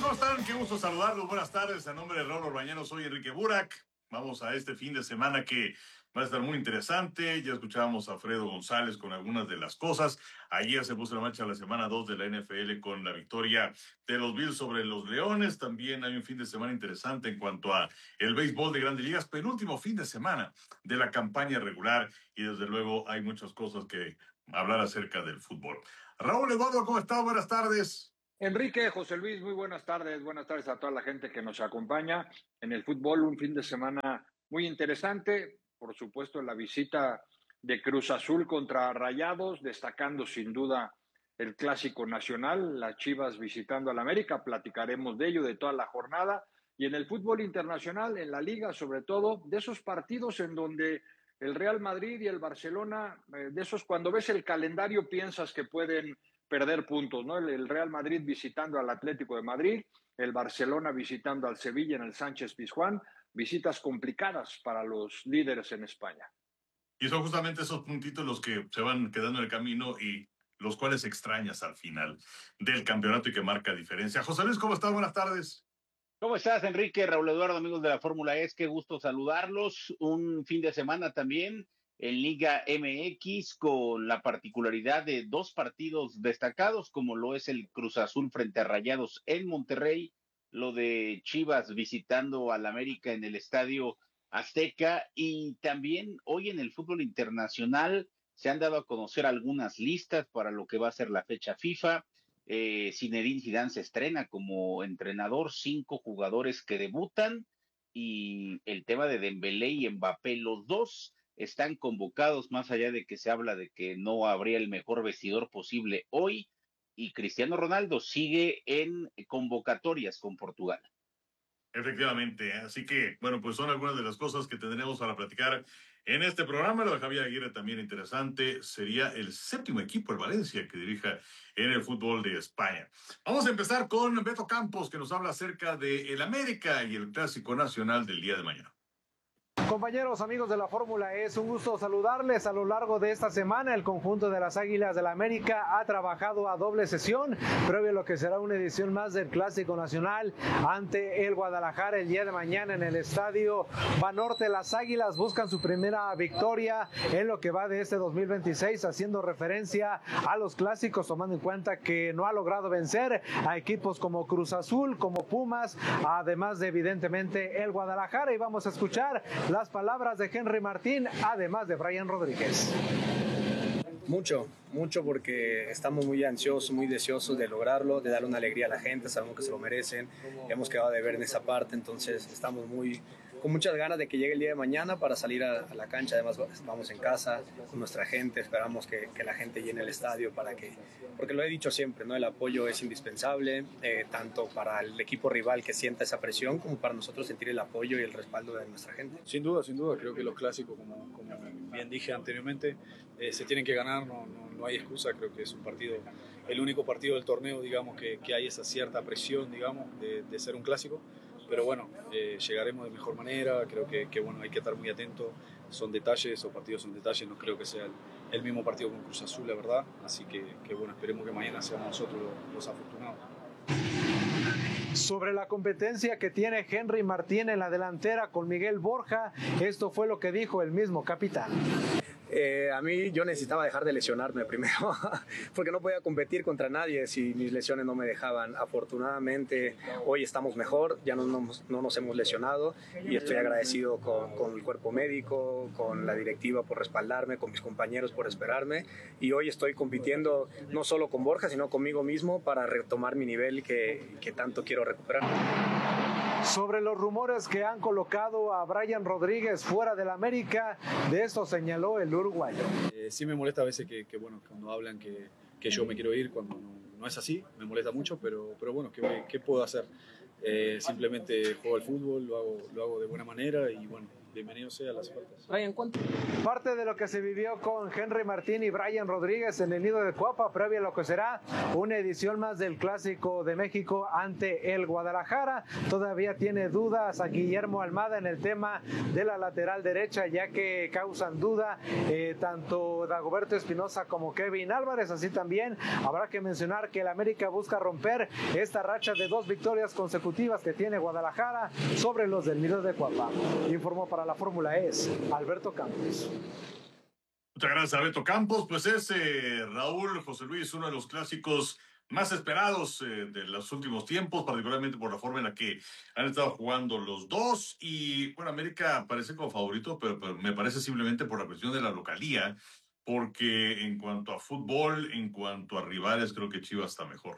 ¿Cómo están? Qué gusto saludarlos. Buenas tardes. A nombre de Raúl Orbañano, soy Enrique Burak. Vamos a este fin de semana que va a estar muy interesante. Ya escuchábamos a Fredo González con algunas de las cosas. Ayer se puso en marcha la semana 2 de la NFL con la victoria de los Bills sobre los Leones. También hay un fin de semana interesante en cuanto a el béisbol de Grandes Ligas. Penúltimo fin de semana de la campaña regular. Y desde luego hay muchas cosas que hablar acerca del fútbol. Raúl Eduardo, ¿cómo está? Buenas tardes. Enrique, José Luis, muy buenas tardes a toda la gente que nos acompaña en el fútbol, un fin de semana muy interesante, por supuesto la visita de Cruz Azul contra Rayados, destacando sin duda el clásico nacional, las Chivas visitando al América, platicaremos de ello, de toda la jornada, y en el fútbol internacional, en la Liga sobre todo, de esos partidos en donde el Real Madrid y el Barcelona, de esos cuando ves el calendario piensas que pueden perder puntos, ¿no? El Real Madrid visitando al Atlético de Madrid, el Barcelona visitando al Sevilla en el Sánchez Pizjuán, visitas complicadas para los líderes en España. Y son justamente esos puntitos los que se van quedando en el camino y los cuales extrañas al final del campeonato y que marca diferencia. José Luis, ¿cómo estás? Buenas tardes. ¿Cómo estás, Enrique? Raúl Eduardo, amigos de la Fórmula E, qué gusto saludarlos. Un fin de semana también en Liga MX con la particularidad de dos partidos destacados, como lo es el Cruz Azul frente a Rayados en Monterrey, lo de Chivas visitando al América en el Estadio Azteca, y también hoy en el fútbol internacional se han dado a conocer algunas listas para lo que va a ser la fecha FIFA. Zinedine Zidane se estrena como entrenador, 5 jugadores que debutan, y el tema de Dembélé y Mbappé, los dos están convocados, más allá de que se habla de que no habría el mejor vestidor posible hoy, y Cristiano Ronaldo sigue en convocatorias con Portugal. Efectivamente, así que, bueno, pues son algunas de las cosas que tendremos para platicar en este programa. Lo de Javier Aguirre también interesante. Sería el séptimo equipo, el Valencia, que dirija en el fútbol de España. Vamos a empezar con Beto Campos, que nos habla acerca de el América y el Clásico Nacional del día de mañana. Compañeros, amigos de la Fórmula E, es un gusto saludarles. A lo largo de esta semana, el conjunto de las Águilas del la América ha trabajado a doble sesión, previo a lo que será una edición más del Clásico Nacional ante el Guadalajara el día de mañana en el Estadio Banorte. Las Águilas buscan su primera victoria en lo que va de este 2026, haciendo referencia a los clásicos, tomando en cuenta que no ha logrado vencer a equipos como Cruz Azul, como Pumas, además de evidentemente el Guadalajara. Y vamos a escuchar las palabras de Henry Martín, además de Brian Rodríguez. Mucho porque estamos muy ansiosos, muy deseosos de lograrlo, de darle una alegría a la gente, sabemos que se lo merecen, hemos quedado de ver en esa parte, entonces estamos con muchas ganas de que llegue el día de mañana para salir a la cancha. Además vamos en casa con nuestra gente, esperamos que la gente llene el estadio porque lo he dicho siempre, ¿no? El apoyo es indispensable, tanto para el equipo rival que sienta esa presión como para nosotros sentir el apoyo y el respaldo de nuestra gente. Sin duda, creo que los clásicos, como bien dije anteriormente, se tienen que ganar, no hay excusa. Creo que es un partido, el único partido del torneo, digamos, que hay esa cierta presión, digamos, de ser un clásico. Pero bueno, llegaremos de mejor manera. Creo que bueno, hay que estar muy atentos. Son detalles, esos partidos son detalles. No creo que sea el mismo partido con Cruz Azul, la verdad. Así que bueno, esperemos que mañana seamos nosotros los afortunados. Sobre la competencia que tiene Henry Martín en la delantera con Miguel Borja, esto fue lo que dijo el mismo capitán. A mí yo necesitaba dejar de lesionarme primero porque no podía competir contra nadie si mis lesiones no me dejaban. Afortunadamente hoy estamos mejor, ya no nos hemos lesionado y estoy agradecido con el cuerpo médico, con la directiva por respaldarme, con mis compañeros por esperarme, y hoy estoy compitiendo no solo con Borja sino conmigo mismo para retomar mi nivel que tanto quiero recuperar. Sobre los rumores que han colocado a Brian Rodríguez fuera del América, de esto señaló el uruguayo. Sí me molesta a veces que bueno, cuando hablan que yo me quiero ir, cuando no es así, me molesta mucho, pero bueno, ¿qué puedo hacer? Simplemente juego al fútbol, lo hago de buena manera, y bueno, bienvenido sea las faltas. Ryan, ¿cuánto? Parte de lo que se vivió con Henry Martín y Brian Rodríguez en el Nido de Cuapa, previo a lo que será una edición más del Clásico de México ante el Guadalajara. Todavía tiene dudas a Guillermo Almada en el tema de la lateral derecha, ya que causan duda tanto Dagoberto Espinosa como Kevin Álvarez. Así también habrá que mencionar que el América busca romper esta racha de 2 victorias consecutivas que tiene Guadalajara sobre los del Nido de Cuapa. Informó para la Fórmula E Alberto Campos. Muchas gracias, Alberto Campos. Pues es, Raúl, José Luis, uno de los clásicos más esperados de los últimos tiempos, particularmente por la forma en la que han estado jugando los dos. Y bueno, América parece como favorito, pero me parece simplemente por la cuestión de la localía, porque en cuanto a fútbol, en cuanto a rivales, creo que Chivas está mejor.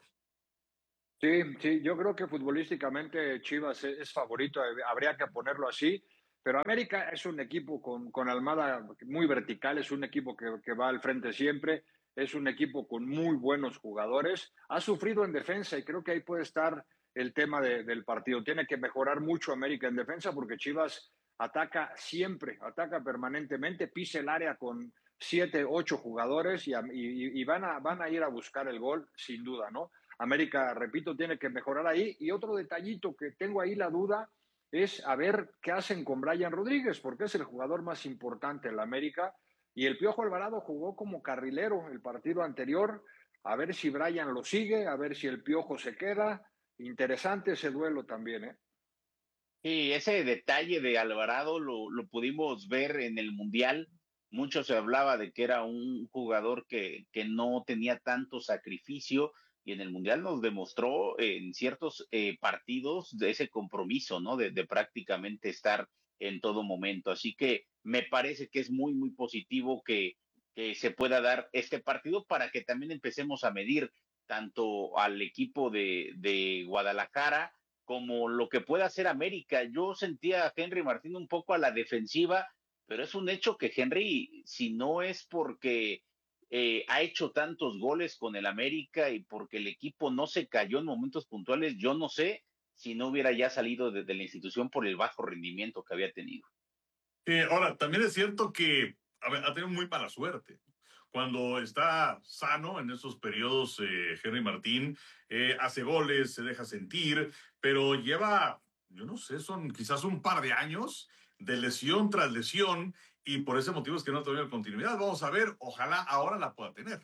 Sí, yo creo que futbolísticamente Chivas es favorito, habría que ponerlo así, pero América es un equipo con Almada muy vertical, es un equipo que va al frente siempre, es un equipo con muy buenos jugadores, ha sufrido en defensa y creo que ahí puede estar el tema del partido. Tiene que mejorar mucho América en defensa porque Chivas ataca siempre, ataca permanentemente, pisa el área con 7, 8 jugadores y van a ir a buscar el gol sin duda, ¿no? América, repito, tiene que mejorar ahí. Y otro detallito que tengo ahí la duda es a ver qué hacen con Brian Rodríguez, porque es el jugador más importante en la América. Y el Piojo Alvarado jugó como carrilero el partido anterior. A ver si Brian lo sigue, a ver si el Piojo se queda. Interesante ese duelo también, ¿eh? Sí, ese detalle de Alvarado lo pudimos ver en el Mundial. Mucho se hablaba de que era un jugador que no tenía tanto sacrificio, y en el Mundial nos demostró en ciertos partidos de ese compromiso, ¿no? De prácticamente estar en todo momento. Así que me parece que es muy, muy positivo que se pueda dar este partido para que también empecemos a medir tanto al equipo de Guadalajara como lo que pueda hacer América. Yo sentía a Henry Martín un poco a la defensiva, pero es un hecho que Henry, si no es porque ha hecho tantos goles con el América y porque el equipo no se cayó en momentos puntuales, yo no sé si no hubiera ya salido de la institución por el bajo rendimiento que había tenido. Ahora, también es cierto que ha tenido muy mala suerte. Cuando está sano en esos periodos, Henry Martín hace goles, se deja sentir, pero lleva, yo no sé, son quizás un par de años de lesión tras lesión, y por ese motivo es que no ha tenido continuidad. Vamos a ver, ojalá ahora la pueda tener.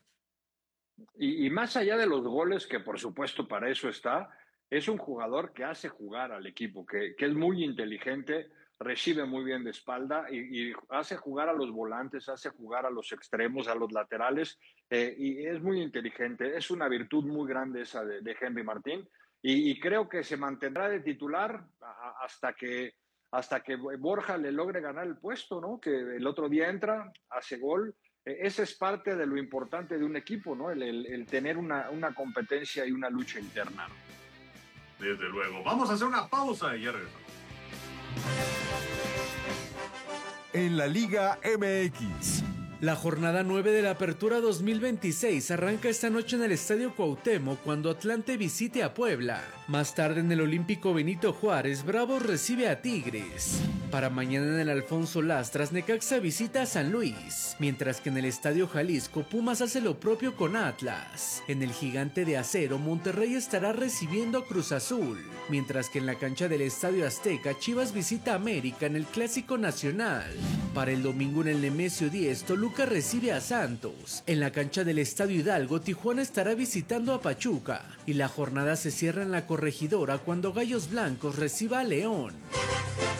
Y más allá de los goles, que por supuesto para eso está, es un jugador que hace jugar al equipo, que es muy inteligente, recibe muy bien de espalda y hace jugar a los volantes, hace jugar a los extremos, a los laterales, y es muy inteligente. Es una virtud muy grande esa de Henry Martín, y creo que se mantendrá de titular hasta que Borja le logre ganar el puesto, ¿no? Que el otro día entra, hace gol. Esa es parte de lo importante de un equipo, ¿no? El tener una competencia y una lucha interna, ¿no? Desde luego. Vamos a hacer una pausa y ya regresamos. En la Liga MX. La jornada 9 de la Apertura 2026 arranca esta noche en el Estadio Cuauhtémoc cuando Atlante visite a Puebla. Más tarde en el Olímpico Benito Juárez, Bravos recibe a Tigres. Para mañana en el Alfonso Lastras, Necaxa visita a San Luis. Mientras que en el Estadio Jalisco, Pumas hace lo propio con Atlas. En el Gigante de Acero, Monterrey estará recibiendo a Cruz Azul. Mientras que en la cancha del Estadio Azteca, Chivas visita a América en el Clásico Nacional. Para el domingo en el Nemesio 10, Toluca recibe a Santos. En la cancha del Estadio Hidalgo, Tijuana estará visitando a Pachuca. Y la jornada se cierra en la Corregidora cuando Gallos Blancos reciba a León.